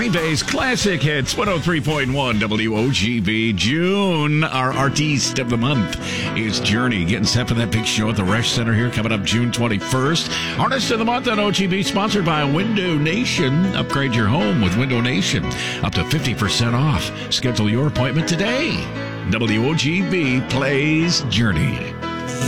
Bay's classic hits, 103.1 WOGB. June, our artiste of the month is Journey. Getting set for that big show at the Resch Center here coming up June 21st. Artist of the month on OGB, sponsored by Window Nation. Upgrade your home with Window Nation. Up to 50% off. Schedule your appointment today. WOGB plays Journey.